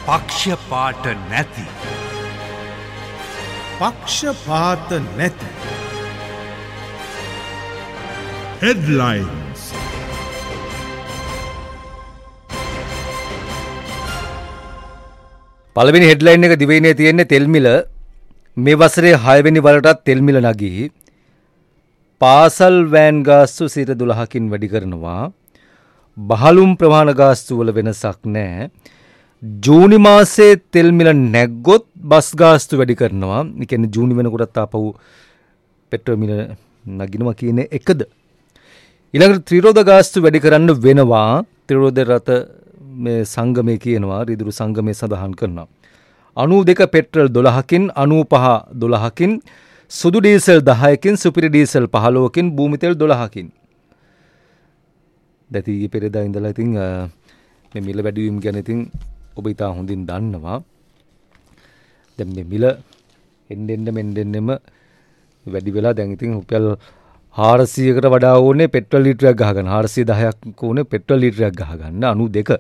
පක්ෂපාත නැති පක්ෂපාත නැති headlines පළවෙනි හෙඩ්ලයින් එක දිවයිනේ තියෙන්නේ තෙල් මිල මේ වසරේ 6 වෙනි වරටත් තෙල් මිල නගී පාසල් වෑන් ගාස්තු 12%කින් වැඩි කරනවා බහලුම් ප්‍රමාණ ගාස්තු වල වෙනසක් නැහැ ජූනි මාසයේ තෙල් මිල නැග්ගොත් බස් ගාස්තු වැඩි කරනවා ඒ කියන්නේ ජූනි වෙනකොටත් ආපහු පෙට්‍රල් මිල නගිනවා කියන එකද ඊළඟට ත්‍රිරෝද ගාස්තු වැඩි කරන්න වෙනවා ත්‍රිරෝද රත මේ සංගමයේ කියනවා රිදුරු සංගමයේ සඳහන් කරනවා 92 පෙට්‍රල් 12කින් 95 12කින් සුදු ඩීසල් 10කින් සුපිරි ඩීසල් 15කින් භූමි තෙල් 12කින් දැටි පෙරේදා ඉඳලා ඉතින් මේ මිල වැඩි වීම ගැන ඉතින් ඔබ ඉතා හොඳින් දන්නවා දැන් මේ මිල එන්නෙම වැඩි වෙලා දැන් ඉතින් රුපියල් 400කට වඩා ඕනේ පෙට්‍රල් ලීටරයක් ගහගන්න 410ක් ඕනේ පෙට්‍රල් ලීටරයක් ගහගන්න 92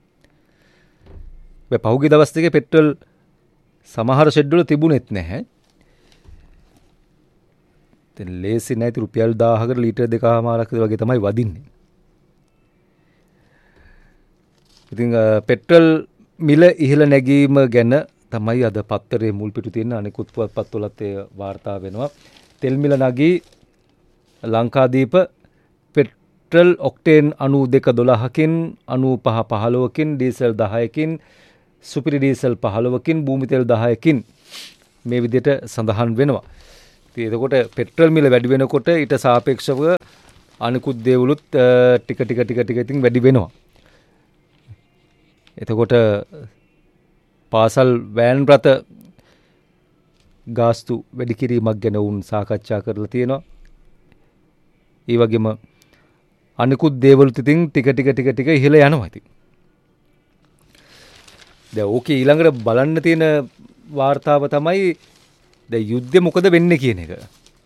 මේ පහුගිය දවස් දෙකේ පෙට්‍රල් සමහර ෂෙඩ් වල තිබුණෙත් නැහැ දැන් ලේසි නැති රුපියල් 1000කට ලීටර 2.5ක් වගේ තමයි වදින්නේ ඉතින් පෙට්‍රල් මිල ඉහළ නැගීම ගැන තමයි අද පත්තරේ මුල් පිටු තියෙන අනිකුත් පුවත්පත්වලත් ඒ වාර්තා වෙනවා තෙල් මිල නගී ලංකාදීප පෙට්‍රල් ඔක්ටේන් 92 12කින් 95 15කින් ඩීසල් 10කින් සුපිරි ඩීසල් 15කින් භූමි තෙල් 10කින් මේ විදිහට සඳහන් වෙනවා. ඉතින් එතකොට පෙට්‍රල් මිල වැඩි වෙනකොට ඊට සාපේක්ෂව අනිකුත් දේවලුත් ටික ඉතින් වැඩි වෙනවා. එතකොට පාසල් වෑන් රථ ගාස්තු වැඩි කිරීමක් ගැන උන් සාකච්ඡා කරලා තියෙනවා. ඒ වගේම අනිකුත් දේවලුත් ඉතින් ටික ඉහළ යනවා ඉතින්. දැන් ඕකේ ඊළඟට බලන්න තියෙන වාර්තාව තමයි දැන් යුද්ධෙ මොකද වෙන්නේ කියන එක.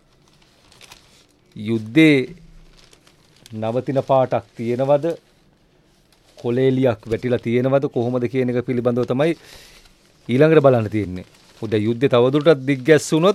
යුද්ධේ නවතින පාටක් තියෙනවද? කොලේලියක් වැටිලා තියෙනවද කොහොමද කියන එක පිළිබඳව තමයි ඊළඟට බලන්න තියෙන්නේ. මොකද යුද්ධය තවදුරටත් දිග්ගැස්සුනොත්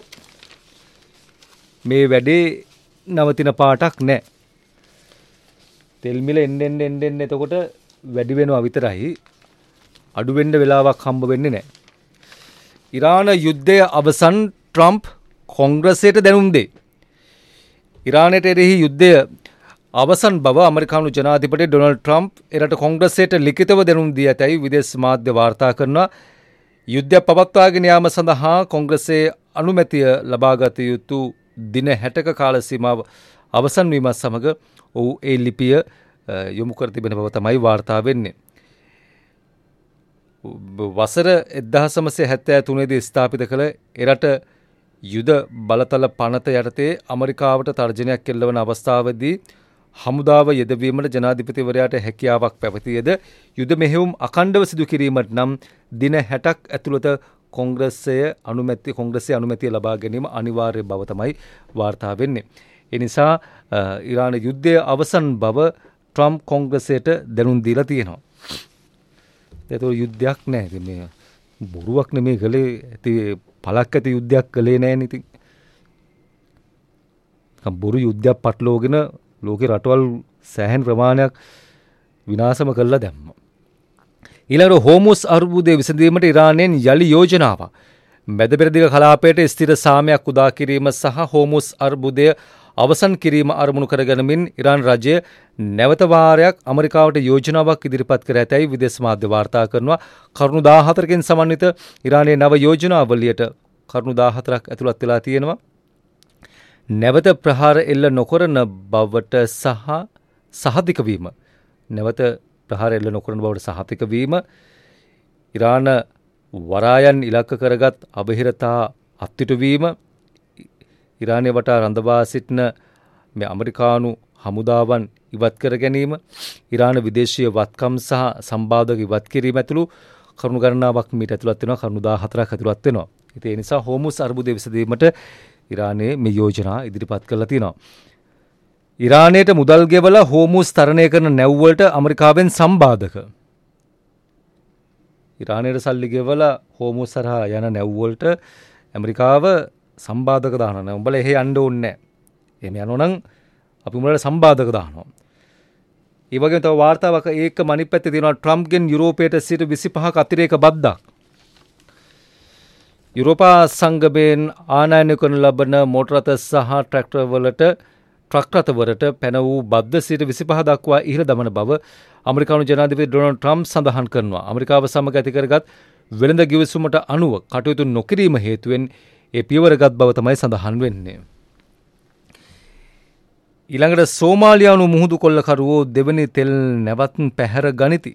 මේ වැඩේ නවතින පාටක් නැහැ. තෙල් මිල එන්න එතකොට වැඩි වෙනවා විතරයි. අඩු වෙන්න වෙලාවක් හම්බ වෙන්නේ නැහැ. ඉරාන යුද්ධය අවසන් ට්‍රම්ප් කොංග්‍රසයට දැනුම් දෙයි. ඉරානයට එරෙහි යුද්ධය අවසන් බව ඇමරිකානු ජනාධිපති ඩොනල්ඩ් ට්‍රම්ප් එරට කොංග්‍රසයට ලිඛිතව දැනුම් දී ඇතැයි විදේශ මාධ්‍ය වාර්තා කරනවා. යුද්ධය පවත්වාගෙන යාම සඳහා කොංග්‍රසයේ අනුමැතිය ලබාගත යුතු දින 60ක කාල සීමාව අවසන් වීමත් සමග ඔහු ඒ ලිපිය යොමු කර තිබෙන බව තමයි වාර්තා වෙන්නේ. වසර 1973 දී ස්ථාපිත කළ එරට යුද බලතල පනත යටතේ ඇමරිකාවට තර්ජනයක් එල්ලවන අවස්ථාවේදී හමුදාව යෙදවීමට ජනාධිපතිවරයාට හැකියාවක් පැවතියද යුද මෙහෙයුම් අඛණ්ඩව සිදු කිරීමට නම් දින 60ක් ඇතුළත කොංග්‍රසයේ අනුමැතිය ලබා ගැනීම අනිවාර්ය බව තමයි වාර්තා වෙන්නේ. ඒ නිසා ඉරාන යුද්ධයේ අවසන් බව ට්‍රම්ප් කොංග්‍රසයට දැනුම් දීලා තියෙනවා. ඒතකොට යුද්ධයක් නැහැ. ඉතින් මේ බොරුවක් නෙමෙයි කළේ. ඉතින් පළක් ඇති යුද්ධයක් කළේ නැහැ නේ ඉතින්. බොරු යුද්ධයක් පටලවගෙන ලෝකේ රටවල් සෑහෙන ප්‍රමාණයක් විනාශම කළා දැම්මා. ඊළඟට හෝමුස් අර්බුදය විසඳීමට ඉරානයෙන් යලි යෝජනාවක්. මැද පෙරදිග කලාපයට ස්ථිර සාමයක් උදා කිරීම සහ හෝමුස් අර්බුදය අවසන් කිරීම අරමුණු කරගෙනමින් ඉරාන් රජය නැවත වාරයක් ඇමරිකාවට යෝජනාවක් ඉදිරිපත් කර ඇතැයි විදේශ මාධ්‍ය වාර්තා කරනවා. කරුණු 14කින් සමන්විත ඉරානයේ නව යෝජනාවලියට කරුණු 14ක් ඇතුළත් වෙලා තියෙනවා. නැවත ප්‍රහාර එල්ල නොකරන බවට සහතික වීම. නැවත ප්‍රහාර එල්ල නොකරන බවට සහතික වීම. ඉරාන වරායන් ඉලක්ක කරගත් අබහිරතා අත්හිටුවීම. ඉරානය වටා රඳවා සිටින මේ ඇමරිකානු හමුදාවන් ඉවත් කර ගැනීම. ඉරාන විදේශීය වත්කම් සහ සම්බාධක ඉවත් කිරීම ඇතුළු කරුණු ගණනාවක් මීට ඇතුළත් වෙනවා. කරුණු 14ක් ඇතුළත් වෙනවා. ඉතින් ඒ නිසා හෝමුස් අර්බුදය විසඳීමට ඉරානයේ මේ යෝජනා ඉදිරිපත් කරලා තියෙනවා. ඉරානයට මුදල් ගෙවලා හෝමුස් තරණය කරන නැව්වලට ඇමරිකාවෙන් සම්බාධක. ඉරානයට සල්ලි ගෙවලා හෝමුස් හරහා යන නැව්වලට ඇමරිකාව සම්බාධක දානවා. උඹලා එහෙ යන්න ඕනේ නැහැ. එහෙම යනවනම් අපි උඹලට සම්බාධක දානවා. ඒ වගේම තව වාර්තාවක් ඒක අනිත් පැත්තේ තියෙනවා ට්‍රම්ප්ගෙන් යුරෝපයට සිට 25ක අතිරේක බද්දක්. යුරෝපා සංගමයෙන් ආනයනය කරන ලබන මෝටර රථ සහ ට්‍රක් රථවලට පැන වූ බද්ද සිට 25 දක්වා ඉහළ දමන බව ඇමරිකානු ජනාධිපති ඩොනල්ඩ් ට්‍රම්ප් සඳහන් කරනවා. ඇමරිකාව සමග ඇති කරගත් වෙළඳ ගිවිසුමට අනුව කටයුතු නොකිරීම හේතුවෙන් ඒ පියවරගත් බව තමයි සඳහන් වෙන්නේ. ඊළඟට සෝමාලියානු මුහුදු කොල්ලකරුවෝ දෙවනි තෙල් නැවත් පැහැර ගනිති.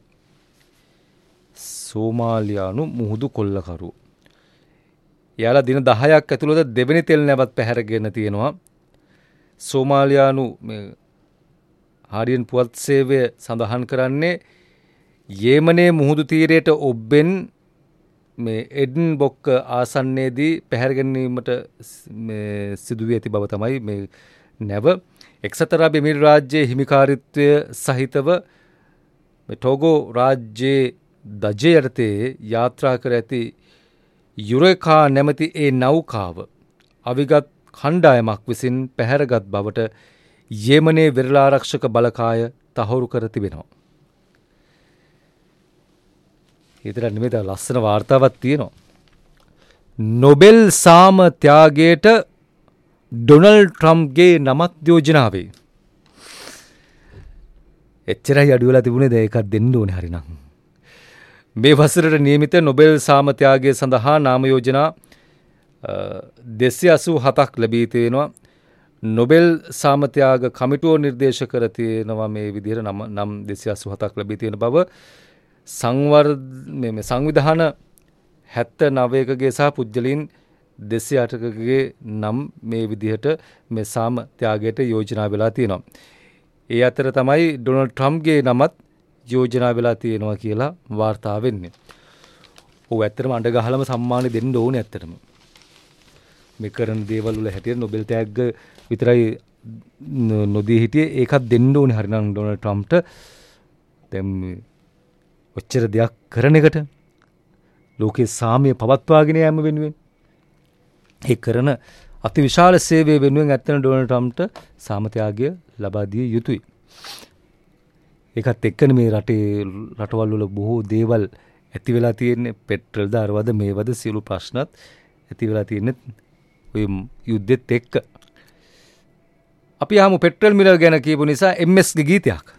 සෝමාලියානු මුහුදු කොල්ලකරුවෝ යාලා දින 10ක් ඇතුළත දෙවනි තෙල් නැවත් පැහැරගෙන තියෙනවා. සෝමාලියානු හාඩියන් පුවත් සේවය සඳහන් කරන්නේ යේමනේ මුහුදු තීරයට ඔබ්බෙන් මේ එඩන් බොක්ක ආසන්නයේදී පැහැර ගැනීමට සිදුවී ඇති බව තමයි මේ නැව. එක්සත් අරාබි එමිරේට් රාජ්‍යයේ හිමිකාරීත්වය සහිතව ටෝගෝ රාජ්‍යයේ දජේ යටතේ යාත්‍රා කර ඇති යුරේකා නැමැති ඒ නෞකාව අවිගත් කණ්ඩායමක් විසින් පැහැරගත් බවට යෙමනේ වෙරළ ආරක්ෂක බලකාය තහවුරු කර තිබෙනවා. ඊතර නිමෙත ලස්සන වාර්තාවක් තියෙනවා. නොබෙල් සාම ත්‍යාගයට ඩොනල්ඩ් ට්‍රම්ප්ගේ නමක් යෝජනාවේ. එච්චරයි අඩු වෙලා තිබුණේ දැන් එකක් දෙන්න ඕනේ හරිනම්. මේ වසරට නියමිත නොබෙල් සාම ත්‍යාගය සඳහා නාම යෝජනා 287ක් ලැබී තියෙනවා. නොබෙල් සාම ත්‍යාග කමිටුව නිර්දේශ කර තියෙනවා මේ විදිහට නම් 287ක් ලැබී තියෙන බව සංවිධාන 79කගේ සහ පුජ්‍යලීන් 208කගේ නම් මේ විදිහට මේ සාම ත්‍යාගයට යෝජනා වෙලා තියෙනවා. ඒ අතර තමයි ඩොනල්ඩ් ට්‍රම්ප්ගේ නමත් යෝජනා වෙලා තියෙනවා කියලා වාර්තා වෙන්නේ. ඔව් ඇත්තටම අඬ ගහලම සම්මානෙ දෙන්න ඕනේ ඇත්තටම. මේ කරන දේවල් වල හැටියට නොබෙල් ත්‍යාග විතරයි නොදී හිටියේ ඒකත් දෙන්න ඕනේ හරිනම් ඩොනල්ඩ් ට්‍රම්ප්ට. දැන් ඔච්චර දෙයක් කරන එකට ලෝකේ සාමය පවත්වාගෙන යෑම වෙනුවෙන් ඒ කරන අතිවිශාල සේවය වෙනුවෙන් ඇත්තන ඩොනල්ඩ් ට්‍රම්ප්ට සාම ත්‍යාගය ලබා දිය යුතුයි. ඒකත් එක්කනේ මේ රටවල් වල බොහෝ දේවල් ඇති වෙලා තියෙන්නේ. පෙට්‍රල්ද අරවද මේවද සියලු ප්‍රශ්නත් ඇති වෙලා තියෙන්නේ ඔය යුද්ධෙත් එක්ක. අපි ආමු පෙට්‍රල් මිල ගැන කියපු නිසා MS ගේ ගීතයක්.